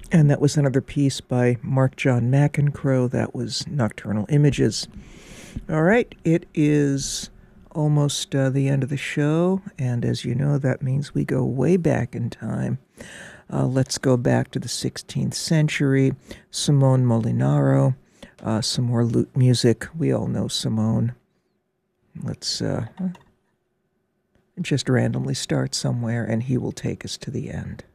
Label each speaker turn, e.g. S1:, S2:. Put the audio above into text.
S1: And that was another piece by Mark John McEncroe. That was Nocturnal Images. All right, it is almost the end of the show, and as you know, that means we go way back in time. Let's go back to the 16th century. Simone Molinaro, some more lute music. We all know Simone. Let's just randomly start somewhere, and he will take us to the end.